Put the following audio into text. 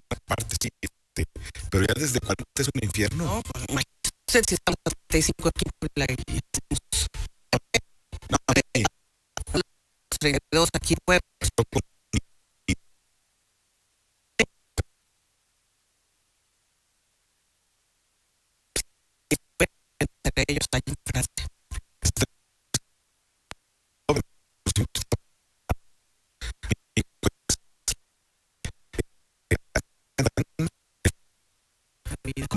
parte, sí, pero ya desde 40 es un infierno. No, pues imagínate si estamos a 35 aquí en Puebla y No, sí, los 32 aquí en Puebla, yo con- entre ellos hay en Francia.